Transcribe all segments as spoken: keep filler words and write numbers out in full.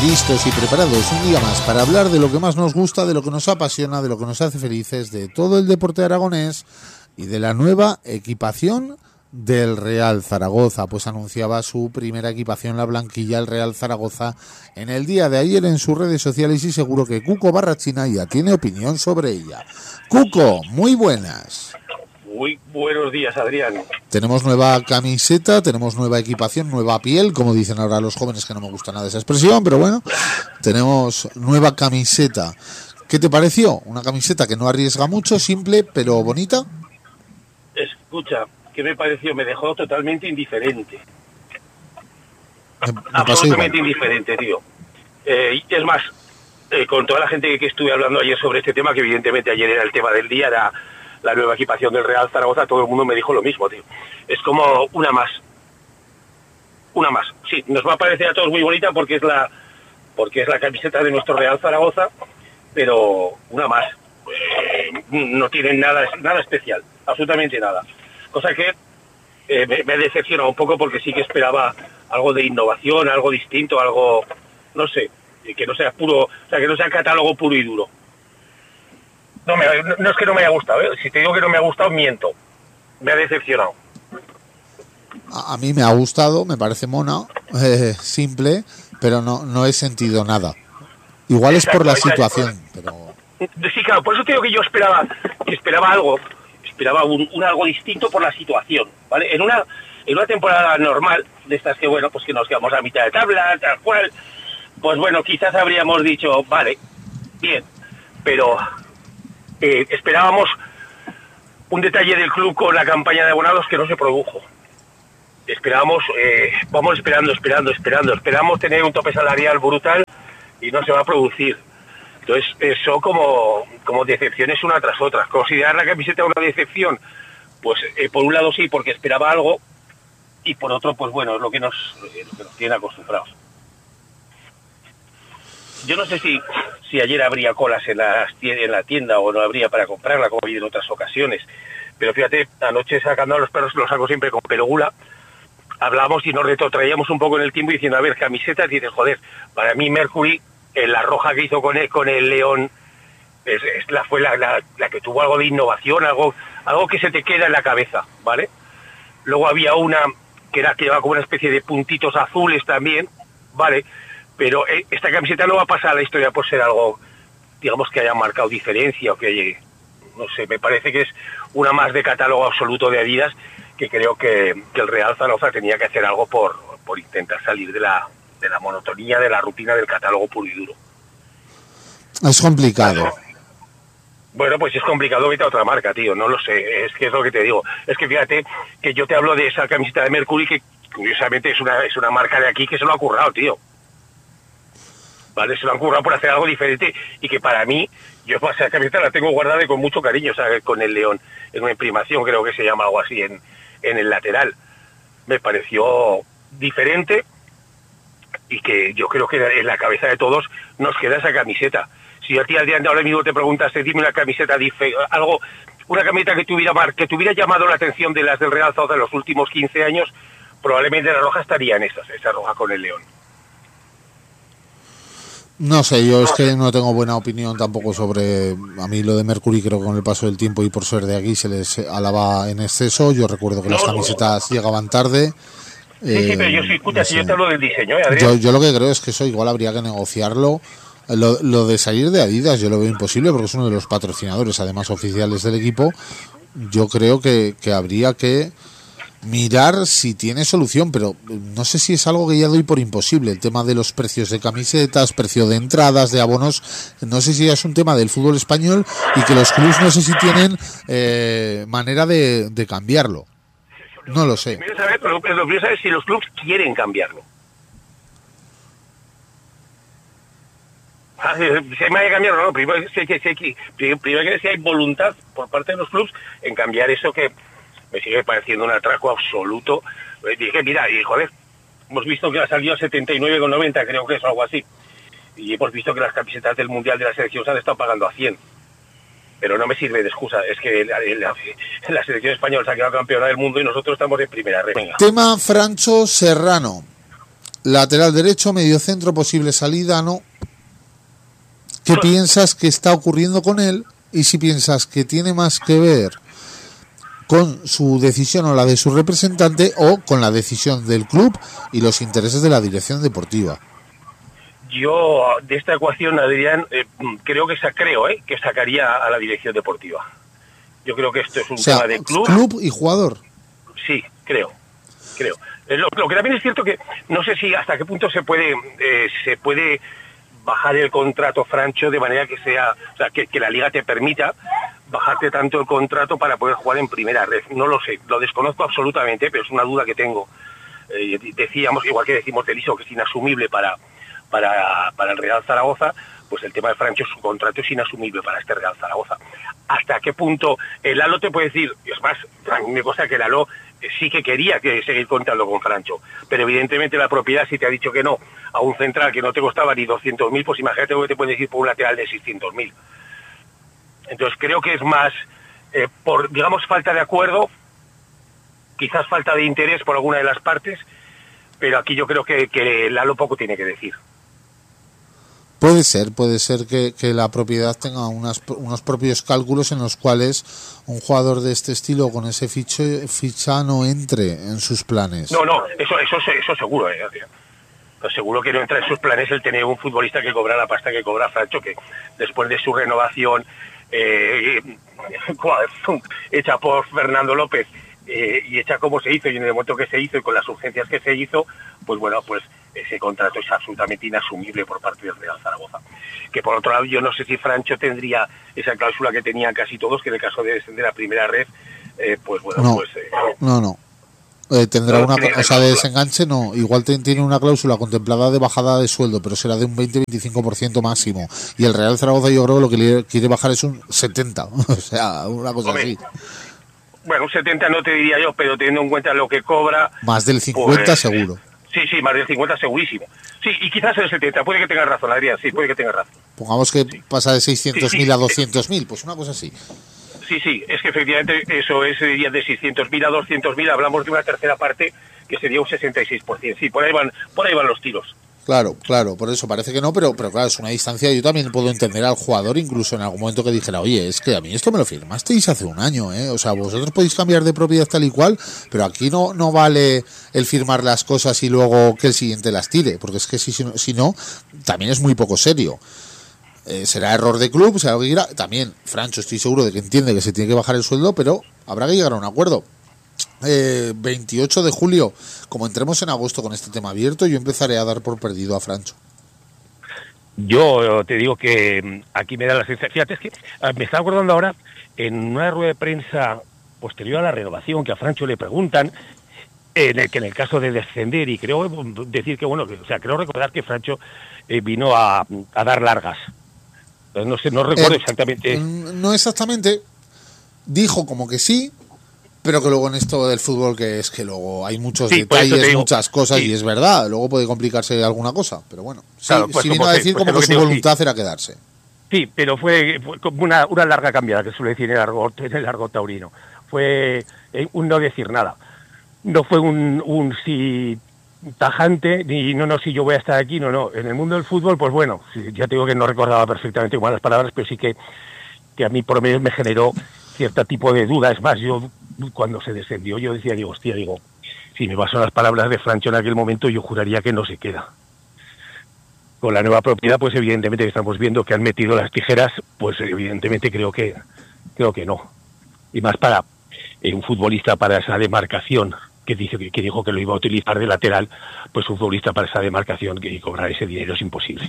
listos y preparados un día más para hablar de lo que más nos gusta, de lo que nos apasiona, de lo que nos hace felices, de todo el deporte aragonés y de la nueva equipación del Real Zaragoza. Pues anunciaba su primera equipación, la blanquilla, el Real Zaragoza, en el día de ayer en sus redes sociales, y seguro que Cuco Barrachina ya tiene opinión sobre ella. Cuco, muy buenas. Muy buenos días, Adrián. Tenemos nueva camiseta, tenemos nueva equipación, nueva piel, como dicen ahora los jóvenes, que no me gusta nada esa expresión, pero bueno, tenemos nueva camiseta. ¿Qué te pareció? Una camiseta que no arriesga mucho, simple, pero bonita. Escucha, ¿qué me pareció? Me dejó totalmente indiferente. Me, me Absolutamente indiferente, tío. Eh, es más, eh, con toda la gente que estuve hablando ayer sobre este tema, que evidentemente ayer era el tema del día, era la nueva equipación del Real Zaragoza, todo el mundo me dijo lo mismo, tío. Es como una más. Una más. Sí, nos va a parecer a todos muy bonita porque es la porque es la camiseta de nuestro Real Zaragoza, pero una más. Eh, no tienen nada nada especial, absolutamente nada. Cosa que eh, me, me decepciona un poco porque sí que esperaba algo de innovación, algo distinto, algo, no sé, que no sea puro, o sea, que no sea catálogo puro y duro. No, me, no, no es que no me haya gustado, ¿eh? Si te digo que no me ha gustado, miento. Me ha decepcionado. A, a mí me ha gustado, me parece mona, eh, simple, pero no, no he sentido nada. Igual exacto, es por la exacto. situación, pero... Sí, claro, por eso te digo que yo esperaba, que esperaba algo, esperaba un, un algo distinto por la situación, ¿vale? En una, en una temporada normal, de estas que, bueno, pues que nos quedamos a mitad de tabla, tal cual, pues bueno, quizás habríamos dicho, vale, bien, pero... Eh, esperábamos un detalle del club con la campaña de abonados que no se produjo. Esperábamos, eh, vamos esperando, esperando, esperando, esperamos tener un tope salarial brutal y no se va a producir. Entonces, eso como, como decepciones una tras otra. Considerar la camiseta una decepción, pues eh, por un lado sí, porque esperaba algo, y por otro, pues bueno, es lo que nos, eh, lo que nos tiene acostumbrados. Yo no sé si, si ayer habría colas en, las, en la tienda o no habría para comprarla, como hay en otras ocasiones. Pero fíjate, anoche sacando a los perros, los saco siempre con pelogula, hablamos y nos retrotraíamos un poco en el tiempo diciendo, a ver, camisetas, y dices, joder, para mí Mercury, en la roja que hizo con el, con el León, es, es la, fue la, la, la que tuvo algo de innovación, algo, algo que se te queda en la cabeza, ¿vale? Luego había una que era que llevaba como una especie de puntitos azules también, ¿vale? Pero eh, esta camiseta no va a pasar a la historia por ser algo, digamos, que haya marcado diferencia o que haya, no sé, me parece que es una más de catálogo absoluto de Adidas, que creo que, que el Real Zaragoza tenía que hacer algo por, por intentar salir de la, de la monotonía, de la rutina del catálogo puro y duro. Es complicado. Bueno, pues es complicado, vete a otra marca, tío, no lo sé, es que es lo que te digo. Es que fíjate que yo te hablo de esa camiseta de Mercury que curiosamente es una, es una marca de aquí que se lo ha currado, tío. ¿Vale? Se lo han currado por hacer algo diferente y que para mí, yo esa camiseta la tengo guardada y con mucho cariño, o sea, con el León, en una imprimación, creo que se llama algo así, en, en el lateral. Me pareció diferente y que yo creo que en la cabeza de todos nos queda esa camiseta. Si a ti al día de ahora mismo te preguntaste, dime una camiseta, algo, una camiseta que tuviera, que tuviera llamado la atención de las del Real Zaragoza en los últimos quince años, probablemente la roja estaría en esas, esa roja con el León. No sé, yo es que no tengo buena opinión tampoco sobre, a mí lo de Mercury, creo que con el paso del tiempo y por ser de aquí se les alaba en exceso. Yo recuerdo que no, las camisetas no. llegaban tarde. Sí, eh, sí, pero yo sí, escucha, no si sé. yo te hablo del diseño, ¿eh, Adrián? Yo, yo lo que creo es que eso igual habría que negociarlo. Lo, lo de salir de Adidas yo lo veo imposible porque es uno de los patrocinadores, además oficiales del equipo. Yo creo que, que habría que mirar si tiene solución, pero no sé si es algo que ya doy por imposible. El tema de los precios de camisetas, precio de entradas, de abonos, no sé si es un tema del fútbol español y que los clubs no sé si tienen eh, manera de, de cambiarlo. No lo sé. Primero saber, lo primero saber si los clubs quieren cambiarlo. Ah, si hay manera de cambiarlo, no. Primero si hay que, si hay que, primero que si hay voluntad por parte de los clubs en cambiar eso que me sigue pareciendo un atraco absoluto. Dije, mira, y joder, hemos visto que ha salido a setenta y nueve con noventa, creo que es algo así. Y hemos visto que las camisetas del Mundial de la selección se han estado pagando a cien. Pero no me sirve de excusa, es que la, la, la selección española se ha quedado campeona del mundo y nosotros estamos en primera red. Venga. Tema Francho Serrano. lateral derecho, medio centro, posible salida, ¿no? ¿Qué Pues, piensas que está ocurriendo con él? Y si piensas que tiene más que ver con su decisión o la de su representante o con la decisión del club y los intereses de la dirección deportiva. yo de esta ecuación, Adrián, eh, creo que sa creo eh, que sacaría a la dirección deportiva. Yo creo que esto es un O sea, tema de club. club y jugador. Sí, creo, creo. Eh, Lo, lo que también es cierto que no sé si hasta qué punto se puede eh, se puede bajar el contrato, Francho, de manera que sea, o sea, que, que la liga te permita bajarte tanto el contrato para poder jugar en primera red. No lo sé, lo desconozco absolutamente, pero es una duda que tengo. Eh, decíamos, igual que decimos del I S O, que es inasumible para, para, para el Real Zaragoza, pues el tema de Francho, su contrato es inasumible para este Real Zaragoza. ¿Hasta qué punto el Lalo te puede decir? Es más, a mí me consta que el Lalo sí que quería que seguir contando con Francho, pero evidentemente la propiedad, si te ha dicho que no a un central que no te costaba ni doscientos mil, pues imagínate lo que te puede decir por un lateral de seiscientos mil. Entonces creo que es más eh, por, digamos, falta de acuerdo, quizás falta de interés por alguna de las partes, pero aquí yo creo que, que Lalo poco tiene que decir. Puede ser, puede ser que, que la propiedad tenga unas, unos propios cálculos en los cuales un jugador de este estilo con ese fiche, ficha no entre en sus planes. No, no, eso eso eso seguro, eh, pues seguro que no entra en sus planes el tener un futbolista que cobra la pasta que cobra Francho, que después de su renovación eh, hecha por Fernando López eh, y hecha como se hizo y en el momento que se hizo y con las urgencias que se hizo, pues bueno, pues ese contrato es absolutamente inasumible por parte del Real Zaragoza. Que por otro lado, yo no sé si Francho tendría esa cláusula que tenían casi todos, que en el caso de descender a primera red, eh, pues bueno, no, pues... Eh, no, no. Eh, tendrá no una, tiene o sea, de desenganche no, igual te, tiene una cláusula contemplada de bajada de sueldo, pero será de un veinte a veinticinco por ciento máximo. Y el Real Zaragoza yo creo que lo que le quiere bajar es un setenta, o sea, una cosa Hombre, así. Bueno, un setenta no te diría yo, pero teniendo en cuenta lo que cobra... Más del cincuenta pues, seguro. Sí, sí, más del cincuenta segurísimo. Sí, y quizás el setenta, puede que tengas razón, Adrián, sí, puede que tengas razón. Pongamos que sí. pasa de seiscientos mil sí, sí. a doscientos mil, pues una cosa así. Sí, sí, es que efectivamente eso es sería de seiscientos mil a doscientos mil, hablamos de una tercera parte que sería un sesenta y seis por ciento. Sí, por ahí van, por ahí van los tiros. Claro, claro, por eso parece que no, pero, pero claro, es una distancia. Yo también puedo entender al jugador, incluso en algún momento que dijera, oye, es que a mí esto me lo firmasteis hace un año, ¿eh? O sea, vosotros podéis cambiar de propiedad tal y cual, pero aquí no, no vale el firmar las cosas y luego que el siguiente las tire, porque es que si, si no, también es muy poco serio. Eh, será error de club, será lo que quiera. También, Francho, estoy seguro de que entiende que se tiene que bajar el sueldo, pero habrá que llegar a un acuerdo. Eh, veintiocho de julio, como entremos en agosto con este tema abierto, yo empezaré a dar por perdido a Francho. Yo te digo que aquí me da la sensación, fíjate, es que me estaba acordando ahora en una rueda de prensa posterior a la renovación que a Francho le preguntan en el que en el caso de descender, y creo decir que bueno, que, o sea, creo recordar que Francho eh, vino a, a dar largas. No sé, no recuerdo eh, exactamente. No exactamente. Dijo como que sí, pero que luego en esto del fútbol, que es que luego hay muchos sí, detalles, muchas cosas, sí. y es verdad, luego puede complicarse alguna cosa, pero bueno, sí, claro, pues sí vino como a decir pues como que, que su digo, voluntad sí. era quedarse. Sí, pero fue, fue como una, una larga cambiada, que suele decir en el argot, en el argot taurino. Fue un no decir nada. No fue un, un sí tajante, ni no, no, si yo voy a estar aquí, no, no. En el mundo del fútbol, pues bueno, ya te digo que no recordaba perfectamente cuáles las palabras, pero sí que, que a mí por lo menos me generó cierto tipo de duda. Es más, yo cuando se descendió, yo decía, digo, hostia, digo, si me baso en las palabras de Francho en aquel momento, yo juraría que no se queda. Con la nueva propiedad, pues evidentemente estamos viendo que han metido las tijeras, pues evidentemente creo que creo que no. Y más para eh, un futbolista para esa demarcación, que dice que, que dijo que lo iba a utilizar de lateral, pues un futbolista para esa demarcación que cobrar ese dinero es imposible.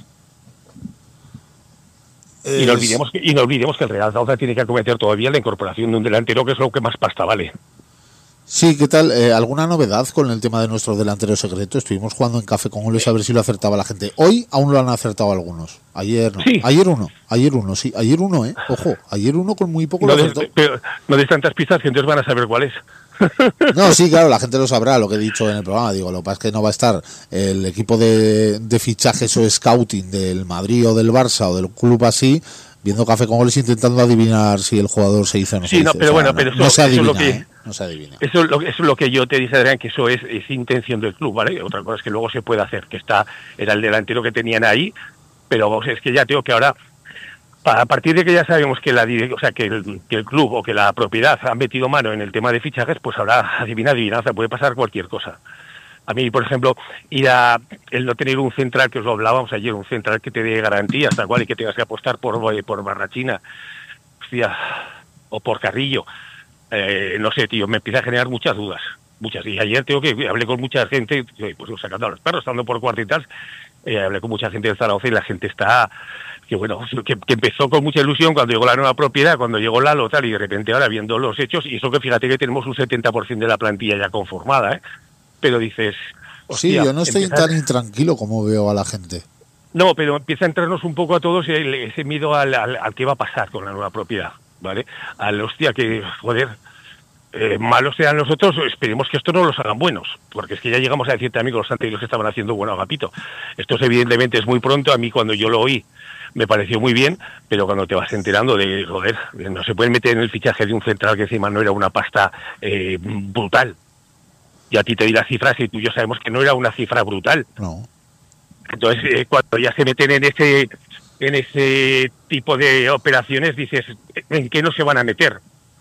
Es... Y no olvidemos que, y no olvidemos que el Real Zaragoza tiene que acometer todavía la incorporación de un delantero, que es lo que más pasta vale. Sí, ¿qué tal? Eh, ¿Alguna novedad con el tema de nuestro delantero secreto? Estuvimos jugando en Café con Goles a ver si lo acertaba la gente. Hoy aún lo han acertado algunos. Ayer no. Sí. Ayer uno. Ayer uno, sí. Ayer uno, ¿eh? Ojo, ayer uno con muy poco no lo acertó. Des, pero no des tantas pistas que entonces van a saber cuál es. No, sí, claro, la gente lo sabrá, lo que he dicho en el programa. Digo, lo que pasa es que no va a estar el equipo de, de fichajes o scouting del Madrid o del Barça o del club así, viendo Café con Goles intentando adivinar si el jugador se hizo o no sí, se no, hizo. pero o sea, bueno, no, pero eso, no se adivina, eso es lo que... ¿eh? no se adivina. Eso es lo, eso es lo que yo te dije, Adrián, que eso es, es intención del club, ¿vale? Otra cosa es que luego se puede hacer, que está era el delantero que tenían ahí, pero vamos, es que ya tengo que ahora, a partir de que ya sabemos que la o sea que el, que el club o que la propiedad han metido mano en el tema de fichajes, pues ahora, adivina, adivinanza, puede pasar cualquier cosa. A mí, por ejemplo, ir a el no tener un central, que os lo hablábamos ayer, un central que te dé garantías, tal cual, y que tengas que apostar por, por Barrachina, hostia, o por Carrillo, eh, no sé, tío, me empieza a generar muchas dudas, muchas. Y ayer tengo que hablé con mucha gente, pues sacando a los perros, estando por cuartitas, eh, hablé con mucha gente de Zaragoza y la gente está, que bueno, que, que empezó con mucha ilusión cuando llegó la nueva propiedad, cuando llegó Lalo, tal, y de repente ahora viendo los hechos, y eso que fíjate que tenemos un setenta por ciento de la plantilla ya conformada, ¿eh? Pero dices... Hostia, sí, yo no estoy empieza... tan intranquilo como veo a la gente. No, pero empieza a entrarnos un poco a todos ese miedo al, al, al qué va a pasar con la nueva propiedad, ¿vale? Al hostia que, joder, eh, malos sean nosotros, esperemos que esto no los hagan buenos, porque es que ya llegamos a decir también que los anteriores estaban haciendo bueno agapito. Esto evidentemente es muy pronto, a mí cuando yo lo oí me pareció muy bien, pero cuando te vas enterando de, joder, no se pueden meter en el fichaje de un central que encima no era una pasta eh, brutal. Y a ti te di las cifras y tú y yo sabemos que no era una cifra brutal. No. Entonces, eh, cuando ya se meten en ese en ese tipo de operaciones, dices, ¿en qué no se van a meter?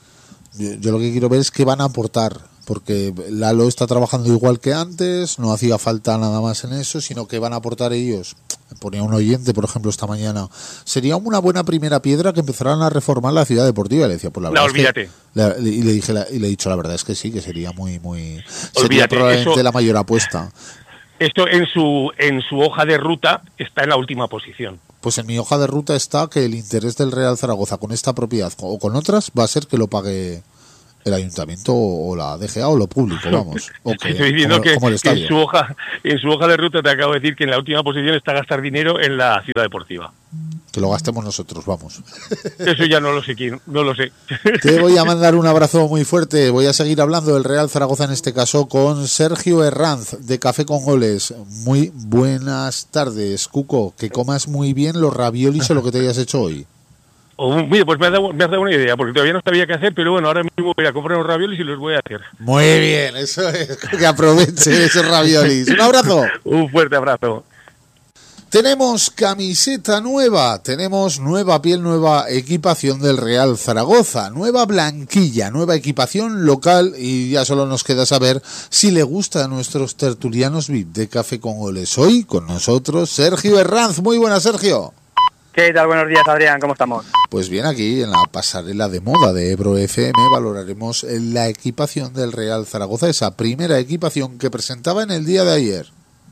Yo, yo lo que quiero ver es qué van a aportar, porque Lalo está trabajando igual que antes, no hacía falta nada más en eso, sino que van a aportar ellos. Ponía un oyente, por ejemplo, esta mañana, sería una buena primera piedra que empezaran a reformar la ciudad deportiva. Y le decía, pues la verdad, no, olvídate. Es que, la, y le dije la, y le he dicho, la verdad es que sí, que sería muy, muy, olvídate, sería probablemente eso, la mayor apuesta. Esto en su en su hoja de ruta está en la última posición. Pues en mi hoja de ruta está que el interés del Real Zaragoza con esta propiedad o con otras va a ser que lo pague el ayuntamiento o la D G A o lo público, vamos. O que, Estoy diciendo como, que como el estadio. En su hoja en su hoja de ruta te acabo de decir que en la última posición está gastar dinero en la ciudad deportiva. Que lo gastemos nosotros, vamos. Eso ya no lo sé quién, no lo sé. Te voy a mandar un abrazo muy fuerte. Voy a seguir hablando del Real Zaragoza, en este caso con Sergio Herranz de Café con Goles. Muy buenas tardes, Cuco. Que comas muy bien los raviolis o lo que te hayas hecho hoy. Oh, mira, pues me has, dado, me has dado una idea, porque todavía no sabía qué hacer, pero bueno, ahora mismo voy a comprar unos raviolis y los voy a hacer. Muy bien, eso es, que aproveche esos raviolis. Un abrazo. Un fuerte abrazo. Tenemos camiseta nueva, tenemos nueva piel, nueva equipación del Real Zaragoza, nueva blanquilla, nueva equipación local y ya solo nos queda saber si le gusta a nuestros tertulianos V I P de Café con Goles. Hoy con nosotros Sergio Herranz. Muy buenas, Sergio. ¿Qué tal? Buenos días, Adrián. ¿Cómo estamos? Pues bien, aquí en la pasarela de moda de Ebro F M valoraremos la equipación del Real Zaragoza, esa primera equipación que presentaba en el día de ayer.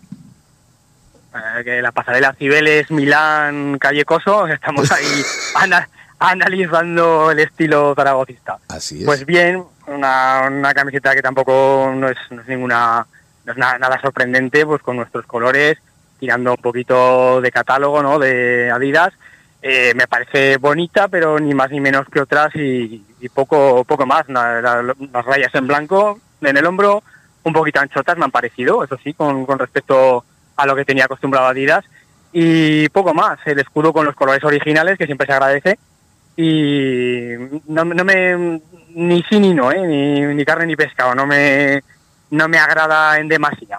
Eh, que la pasarela Cibeles, Milán, Calle Coso, estamos ahí ana- analizando el estilo zaragocista. Así es. Pues bien, una, una camiseta que tampoco no es, no es ninguna, no es nada, nada sorprendente, pues con nuestros colores, tirando un poquito de catálogo, ¿no? De Adidas. Eh, me parece bonita, pero ni más ni menos que otras y, y poco poco más. La, la, las rayas en blanco en el hombro, un poquito anchotas me han parecido, eso sí, con, con respecto a lo que tenía acostumbrado Adidas, y poco más. El escudo con los colores originales, que siempre se agradece, y no, no me ni sí ni no, ¿eh? ni, ni carne ni pescado, no me no me agrada en demasía.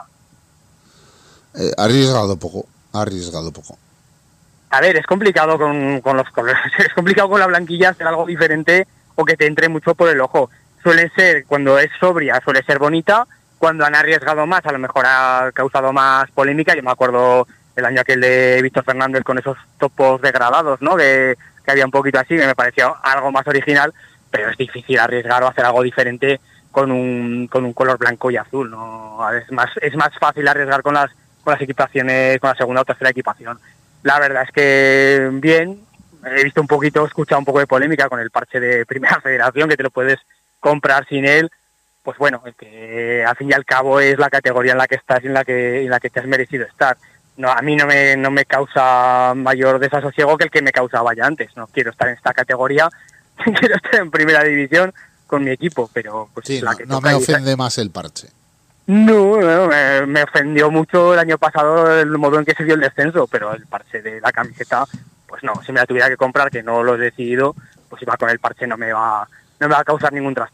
Eh, arriesgado poco, arriesgado poco. A ver, es complicado con, con los colores, es complicado con la blanquilla hacer algo diferente o que te entre mucho por el ojo. Suele ser, cuando es sobria, suele ser bonita. Cuando han arriesgado más, a lo mejor ha causado más polémica. Yo me acuerdo el año aquel de Víctor Fernández con esos topos degradados, ¿no? Que, que había un poquito así, que me pareció algo más original, pero es difícil arriesgar o hacer algo diferente con un con un color blanco y azul, ¿no? Es más es más fácil arriesgar con las con las equipaciones, con la segunda o tercera equipación. La verdad es que bien, he visto un poquito, he escuchado un poco de polémica con el parche de Primera Federación, que te lo puedes comprar sin él. Pues bueno, que al fin y al cabo es la categoría en la que estás y en la que en la que te has merecido estar. No, a mí no me no me causa mayor desasosiego que el que me causaba ya antes. No quiero estar en esta categoría, quiero estar en primera división con mi equipo, pero pues sí, la no, que no toca me y ofende esa... más el parche. No, no me, me ofendió mucho el año pasado el modo en que se dio el descenso, pero el parche de la camiseta, pues no, si me la tuviera que comprar, que no lo he decidido, pues iba con el parche, no me va no me va a causar ningún trastorno.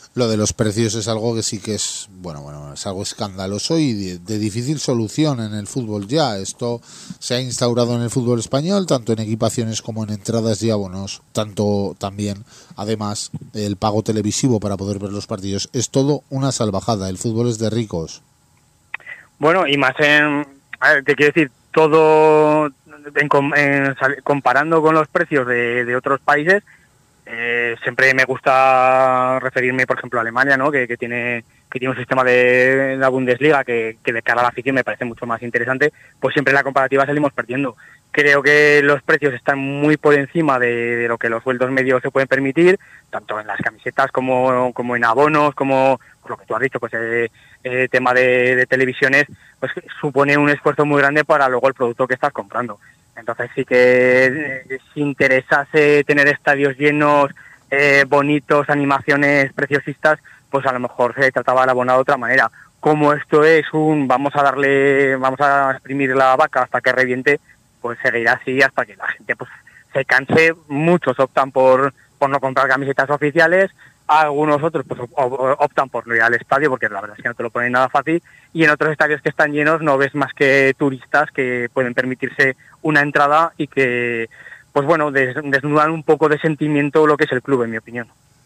Lo de los precios es algo que sí que es, bueno, bueno, es algo escandaloso y de, de difícil solución en el fútbol ya. Esto se ha instaurado en el fútbol español, tanto en equipaciones como en entradas y abonos, tanto también, además, el pago televisivo para poder ver los partidos. Es todo una salvajada, el fútbol es de ricos. Bueno, y más en, a ver, te quiero decir, todo, en, en, comparando con los precios de, de otros países, Eh, siempre me gusta referirme, por ejemplo, a Alemania, ¿no? que, que tiene que tiene un sistema de la Bundesliga que, que de cara a la afición me parece mucho más interesante, pues siempre en la comparativa salimos perdiendo. Creo que los precios están muy por encima de, de lo que los sueldos medios se pueden permitir, tanto en las camisetas como, como en abonos, como por lo que tú has dicho, pues el eh, eh, tema de, de televisiones, pues supone un esfuerzo muy grande para luego el producto que estás comprando. Entonces sí que eh, si interesase tener estadios llenos, eh, bonitos, animaciones preciosistas, pues a lo mejor se trataba el abonado de otra manera. Como esto es un vamos a darle, vamos a exprimir la vaca hasta que reviente, pues seguirá así hasta que la gente pues se canse. Muchos optan por, por no comprar camisetas oficiales, algunos otros pues optan por no ir al estadio porque la verdad es que no te lo ponen nada fácil, y en otros estadios que están llenos no ves más que turistas que pueden permitirse una entrada y que, pues bueno, des, desnudan un poco de sentimiento lo que es el club, en mi opinión.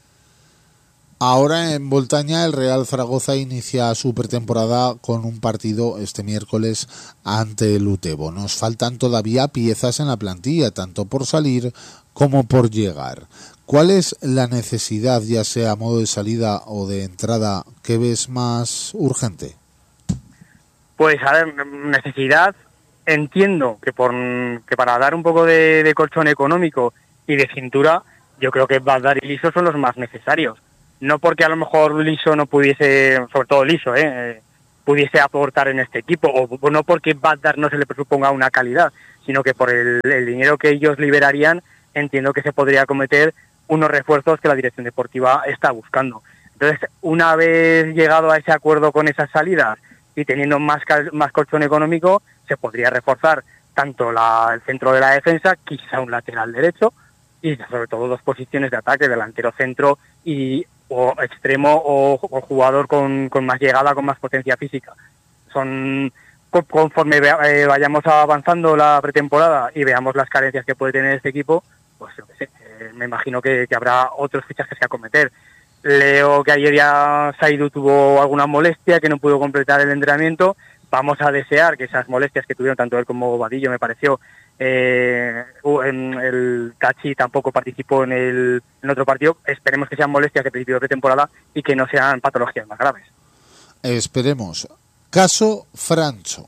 Ahora en Voltaña el Real Zaragoza inicia su pretemporada con un partido este miércoles ante el Utebo. Nos faltan todavía piezas en la plantilla, tanto por salir como por llegar. ¿Cuál es la necesidad, ya sea a modo de salida o de entrada, que ves más urgente? Pues a ver, necesidad, entiendo que por que para dar un poco de, de colchón económico y de cintura, yo creo que Valdar y Liso son los más necesarios. No porque a lo mejor Liso no pudiese, sobre todo Liso, eh, pudiese aportar en este equipo, o no porque Valdar no se le presuponga una calidad, sino que por el, el dinero que ellos liberarían, entiendo que se podría cometer unos refuerzos que la dirección deportiva está buscando. Entonces, una vez llegado a ese acuerdo con esas salidas y teniendo más más colchón económico, se podría reforzar tanto la, el centro de la defensa, quizá un lateral derecho, y sobre todo dos posiciones de ataque, delantero centro y o extremo o, o jugador con, con más llegada, con más potencia física. Son conforme eh, vayamos avanzando la pretemporada y veamos las carencias que puede tener este equipo, pues yo qué sé, eh, me imagino que, que habrá otros fichajes que acometer. Leo que ayer ya Saidu tuvo alguna molestia, que no pudo completar el entrenamiento. Vamos a desear que esas molestias que tuvieron tanto él como Vadillo, me pareció, eh, en el Cachi tampoco participó en el en otro partido. Esperemos que sean molestias de principio de pretemporada y que no sean patologías más graves. Esperemos. Caso Francho,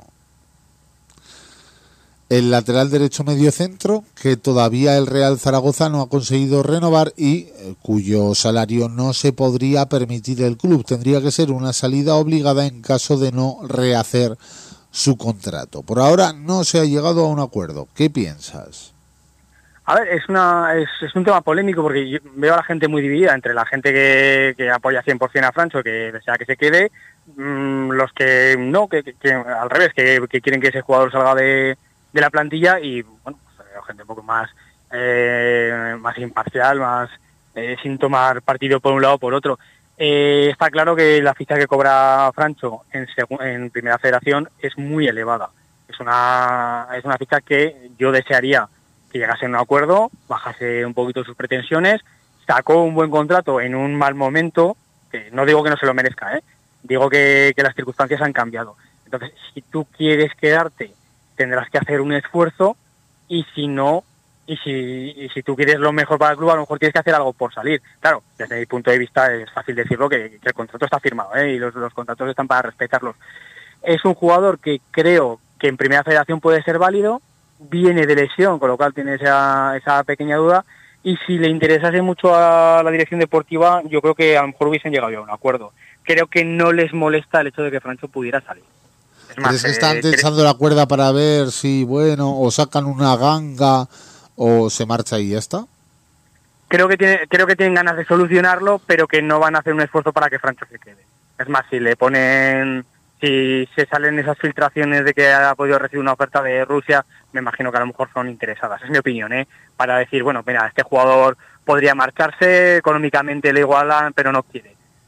el lateral derecho medio centro que todavía el Real Zaragoza no ha conseguido renovar y eh, cuyo salario no se podría permitir el club. Tendría que ser una salida obligada en caso de no rehacer su contrato. Por ahora no se ha llegado a un acuerdo. ¿Qué piensas? A ver, es una es, es un tema polémico porque yo veo a la gente muy dividida entre la gente que, que apoya cien por ciento a Francho, que desea que se quede, mmm, los que no, que, que, que al revés, que, que quieren que ese jugador salga de, de la plantilla, y bueno, pues veo gente un poco más eh, más imparcial, más eh, sin tomar partido por un lado o por otro. Eh, está claro que la ficha que cobra Francho en, en Primera Federación es muy elevada. Es una es una ficha que yo desearía que llegase a un acuerdo, bajase un poquito sus pretensiones, sacó un buen contrato en un mal momento, que no digo que no se lo merezca, ¿eh? Digo que, que las circunstancias han cambiado. Entonces, si tú quieres quedarte, tendrás que hacer un esfuerzo, y si no, y si, y si tú quieres lo mejor para el club, a lo mejor tienes que hacer algo por salir. Claro, desde mi punto de vista es fácil decirlo, que, que el contrato está firmado, ¿eh? Y los, los contratos están para respetarlos. Es un jugador que creo que en Primera Federación puede ser válido, viene de lesión, con lo cual tiene esa, esa pequeña duda, y si le interesase mucho a la dirección deportiva, yo creo que a lo mejor hubiesen llegado ya a un acuerdo. Creo que no les molesta el hecho de que Francho pudiera salir. Es más, ¿Crees que están eh, tensando la cuerda para ver si, bueno, o sacan una ganga o se marcha y ya está? Creo que tiene, creo que tienen ganas de solucionarlo, pero que no van a hacer un esfuerzo para que Francho se quede. Es más, si le ponen, si se salen esas filtraciones de que ha podido recibir una oferta de Rusia, me imagino que a lo mejor son interesadas, es mi opinión, ¿eh? Para decir, bueno, mira, este jugador podría marcharse, económicamente le igualan, pero no quiere.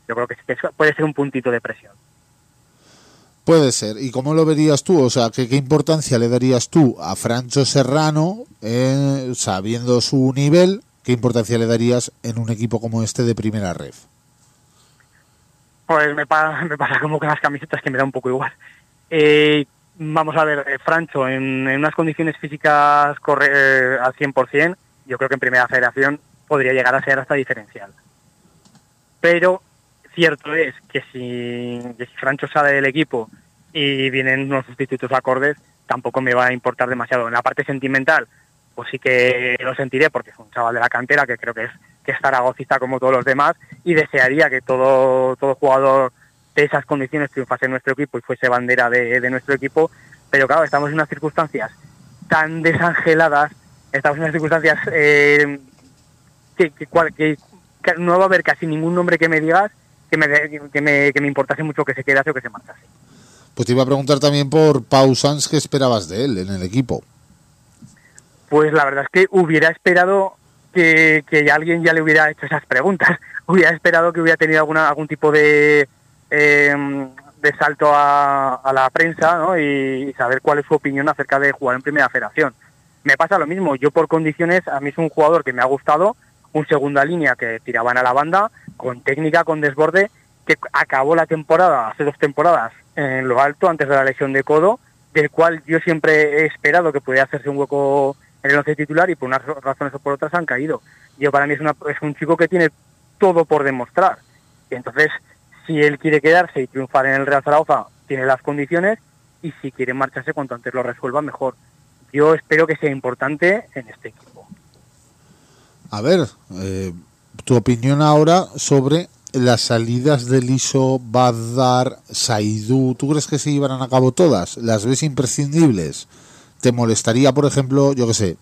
yo creo que, que puede ser un puntito de presión. Puede ser. ¿Y cómo lo verías tú? O sea, ¿qué, qué importancia le darías tú a Francho Serrano, eh, sabiendo su nivel? ¿Qué importancia le darías en un equipo como este de primera ref? Pues me, pa me pasa como con las camisetas, que me da un poco igual. Eh, vamos a ver, eh, Francho, en, en unas condiciones físicas corre, eh, al cien por cien, yo creo que en primera federación podría llegar a ser hasta diferencial. Pero cierto es que si, que si Francho sale del equipo y vienen unos sustitutos acordes, tampoco me va a importar demasiado. En la parte sentimental, pues sí que lo sentiré, porque es un chaval de la cantera que creo que es que es zaragocista como todos los demás, y desearía que todo, todo jugador de esas condiciones triunfase en nuestro equipo y fuese bandera de, de nuestro equipo. Pero claro, estamos en unas circunstancias tan desangeladas, estamos en unas circunstancias eh, que, que, que, que no va a haber casi ningún nombre que me digas que me, que me, que me importase mucho que se quedase o que se marchase. Pues te iba a preguntar también por Pau Sanz, ¿qué esperabas de él en el equipo? Pues la verdad es que hubiera esperado que, que alguien ya le hubiera hecho esas preguntas. Hubiera esperado que hubiera tenido alguna, algún tipo de, eh, de salto a, a la prensa, ¿no? y, y saber cuál es su opinión acerca de jugar en Primera Federación. Me pasa lo mismo. Yo, por condiciones, a mí es un jugador que me ha gustado, un segunda línea que tiraban a la banda, con técnica, con desborde, que acabó la temporada, hace dos temporadas, en lo alto, antes de la lesión de codo, del cual yo siempre he esperado que pudiera hacerse un hueco en el once titular, y por unas razones o por otras han caído. Yo, para mí, es, una, es un chico que tiene todo por demostrar. Y entonces, si él quiere quedarse y triunfar en el Real Zaragoza, tiene las condiciones, y si quiere marcharse, cuanto antes lo resuelva, mejor. Yo espero que sea importante en este equipo. A ver, eh, tu opinión ahora sobre las salidas de Liso, Badar, Saidú. ¿Tú crees que se llevarán a cabo todas? ¿Las ves imprescindibles? ¿Te molestaría, por ejemplo, yo qué sé,